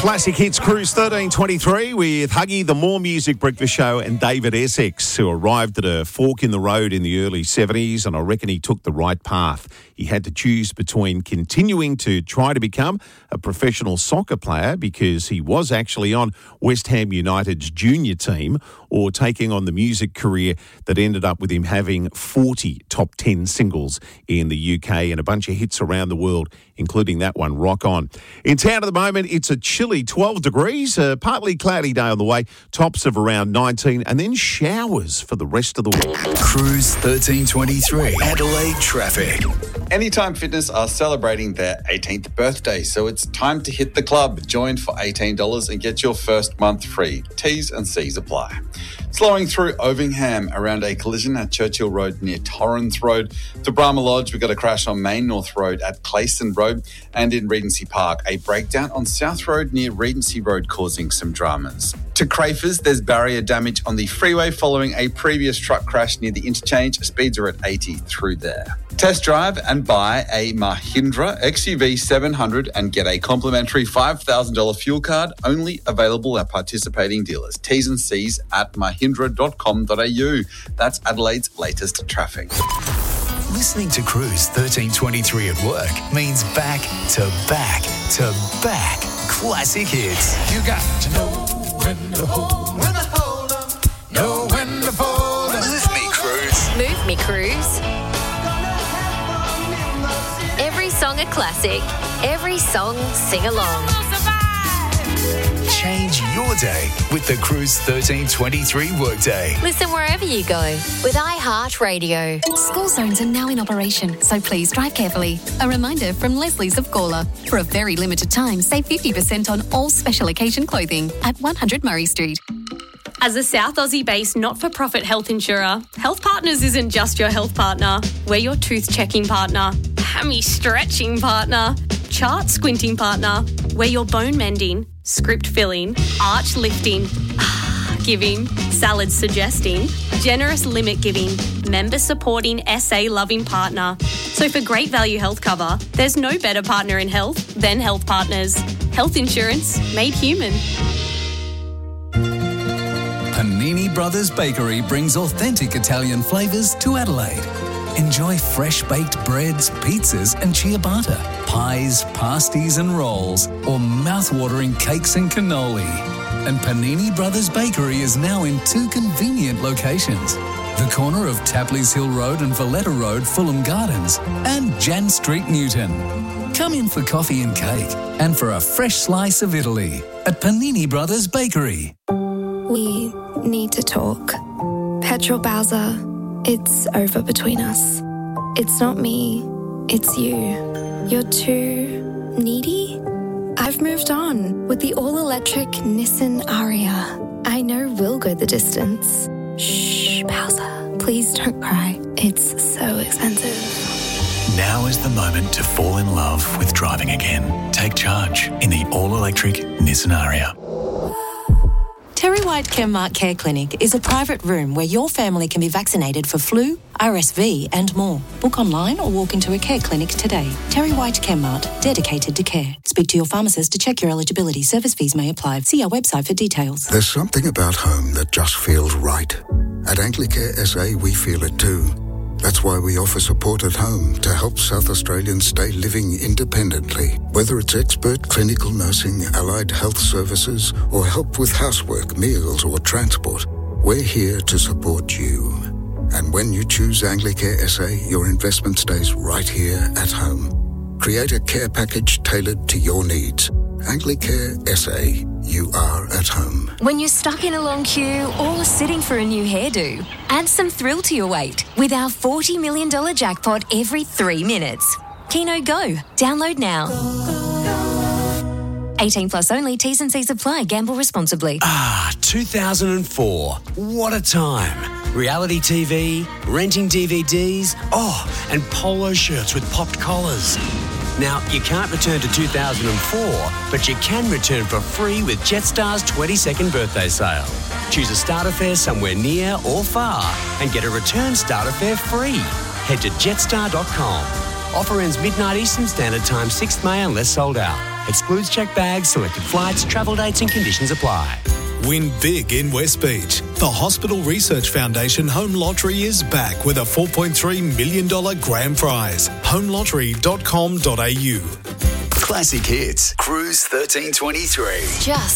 Classic Hits Cruise 1323 with Huggy, the More Music Breakfast Show, and David Essex, who arrived at a fork in the road in the early 70s, and I reckon he took the right path. He had to choose between continuing to try to become a professional soccer player, because he was actually on West Ham United's junior team, or taking on the music career that ended up with him having 40 top 10 singles in the UK and a bunch of hits around the world, including that one, Rock On. In town at the moment, it's a chilly 12 degrees, a partly cloudy day on the way, tops of around 19, and then showers for the rest of the week. Cruise 1323, Adelaide traffic. Anytime Fitness are celebrating their 18th birthday, so it's time to hit the club. Join for $18 and get your first month free. T's and C's apply. Slowing through Ovingham around a collision at Churchill Road near Torrens Road. To Brahma Lodge, we got a crash on Main North Road at Clayson Road, and in Regency Park, a breakdown on South Road near Regency Road causing some dramas. To Crafers, there's barrier damage on the freeway following a previous truck crash near the interchange. Speeds are at 80 through there. Test drive and buy a Mahindra XUV 700 and get a complimentary $5,000 fuel card, only available at participating dealers. T's and C's at mahindra.com.au. That's Adelaide's latest traffic. Listening to Cruise 1323 at work means back to back to back classic hits. You got to know when to hold, know when to fold. Move me, Cruise. Move me, Cruise. Every song a classic. Every song sing along. Change your day with the Cruise 1323 workday. Listen wherever you go with iHeartRadio. School zones are now in operation, so please drive carefully. A reminder from Leslie's of Gawler. For a very limited time, save 50% on all special occasion clothing at 100 Murray Street. As a South Aussie-based not-for-profit health insurer, Health Partners isn't just your health partner. We're your tooth-checking partner, hammy-stretching partner, chart-squinting partner. We're your bone-mending, script-filling, arch-lifting, giving, salad-suggesting, generous limit-giving, member-supporting, SA-loving partner. So for great value health cover, there's no better partner in health than Health Partners. Health insurance made human. Panini Brothers Bakery brings authentic Italian flavours to Adelaide. Enjoy fresh baked breads, pizzas and ciabatta, pies, pasties and rolls, or mouth-watering cakes and cannoli. And Panini Brothers Bakery is now in 2 convenient locations: the corner of Tapley's Hill Road and Valletta Road, Fulham Gardens, and Jan Street, Newton. Come in for coffee and cake and for a fresh slice of Italy at Panini Brothers Bakery. We need to talk. Petrol Bowser, it's over between us. It's not me, it's you. You're too needy? I've moved on with the all-electric Nissan Ariya. I know we'll go the distance. Shh, Bowser, please don't cry. It's so expensive. Now is the moment to fall in love with driving again. Take charge in the all-electric Nissan Ariya. Terry White Chemmart Care Clinic is a private room where your family can be vaccinated for flu, RSV and more. Book online or walk into a care clinic today. Terry White Chemmart, dedicated to care. Speak to your pharmacist to check your eligibility. Service fees may apply. See our website for details. There's something about home that just feels right. At Anglicare SA, we feel it too. That's why we offer support at home to help South Australians stay living independently. Whether it's expert clinical nursing, allied health services, or help with housework, meals, or transport, we're here to support you. And when you choose Anglicare SA, your investment stays right here at home. Create a care package tailored to your needs. Anglicare SA. You are at home. When you're stuck in a long queue or sitting for a new hairdo, add some thrill to your wait with our $40 million jackpot every 3 minutes. Keno Go. Download now. 18 plus only. T's and C's apply. Gamble responsibly. 2004. What a time. Reality TV, renting DVDs, and polo shirts with popped collars. Now, you can't return to 2004, but you can return for free with Jetstar's 22nd birthday sale. Choose a starter fare somewhere near or far and get a return starter fare free. Head to jetstar.com. Offer ends midnight Eastern Standard Time, 6th May unless sold out. Excludes checked bags, selected flights, travel dates and conditions apply. Win big in West Beach. The Hospital Research Foundation Home Lottery is back with a $4.3 million grand prize. homelottery.com.au. Classic Hits, Cruise 1323. Just